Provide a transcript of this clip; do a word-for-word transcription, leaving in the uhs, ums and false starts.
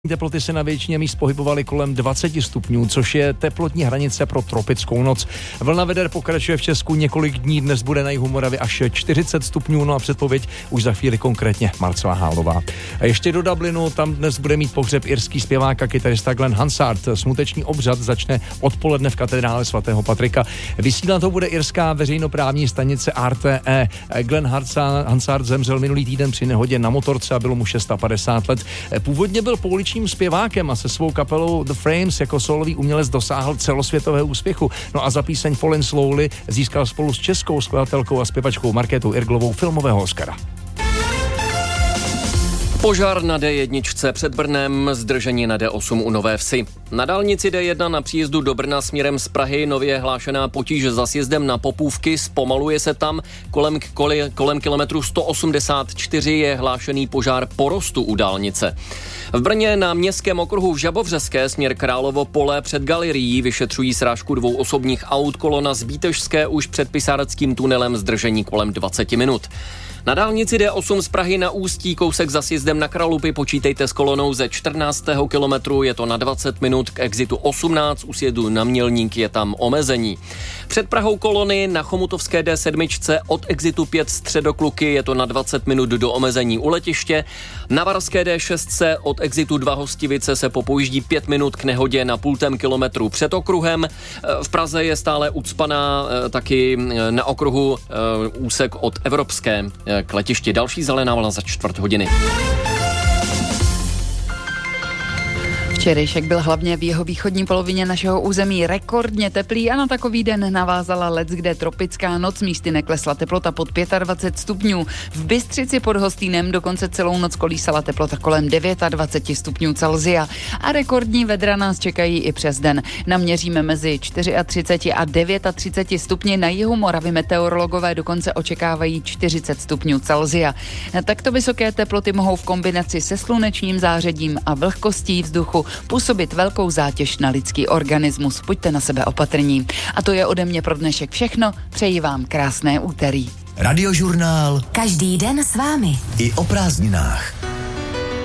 Teploty se na většině míst pohybovaly kolem dvacet stupňů, což je teplotní hranice pro tropickou noc. Vlna veder pokračuje v Česku několik dní, dnes bude na jihu Moravy až čtyřicet stupňů, no a předpověď už za chvíli konkrétně Marcela Hálová. A ještě do Dublinu, tam dnes bude mít pohřeb irský zpěvák a kytarista Glenn Hansard. Smuteční obřad začne odpoledne v katedrále svatého Patrika. Vysílat to bude irská veřejnoprávní stanice R T E. Glenn Hansard zemřel minulý týden při nehodě na motorce a bylo mu padesát šest let. Původně byl pouliční zpěvákem a se svou kapelou The Frames jako solový umělec dosáhl celosvětového úspěchu. No a za píseň Fallen Slowly získal spolu s českou skladatelkou a zpěvačkou Markétou Irglovou filmového Oscara. Požár na D jedna před Brnem, zdržení na D osm u Nové Vsi. Na dálnici D jedna na příjezdu do Brna směrem z Prahy nově hlášená potíž za sjezdem na Popůvky, zpomaluje se tam. Kolem, koli, kolem kilometru sto osmdesát čtyři je hlášený požár porostu u dálnice. V Brně na městském okruhu v Žabovřeské směr Královo pole před galerií vyšetřují srážku dvou osobních aut, kolona z Bítežské už před Pisáreckým tunelem, zdržení kolem dvacet minut. Na dálnici D osm z Prahy na Ústí, kousek za sjezdem na Kralupy, počítejte s kolonou ze čtrnáctého kilometru, je to na dvacet minut, k exitu osmnáct, u sjedu na Mělník je tam omezení. Před Prahou kolony na Chomutovské D sedm od exitu pět Středokluky, je to na dvacet minut do omezení u letiště. Na Varské D šest od exitu dva Hostivice se popojíždí pět minut k nehodě na půltém kilometru před okruhem. V Praze je stále ucpaná taky na okruhu úsek od Evropské k letišti. Další zelená vlna za čtvrt hodiny. Včerejšek byl hlavně v jeho východní polovině našeho území rekordně teplý a na takový den navázala leckde tropická noc, místy neklesla teplota pod dvacet pět stupňů. V Bystřici pod Hostýnem dokonce celou noc kolísala teplota kolem dvacet devět stupňů Celsia a rekordní vedra nás čekají i přes den. Naměříme mezi třicet čtyři a třicet devět stupni, na jihu Moravy meteorologové dokonce očekávají čtyřicet stupňů Celsia. Takto vysoké teploty mohou v kombinaci se slunečním zářením a vlhkostí vzduchu působit velkou zátěž na lidský organismus. Buďte na sebe opatrní. A to je ode mě pro dnešek všechno. Přeji vám krásné úterý. Radiožurnál. Každý den s vámi. I o prázdninách.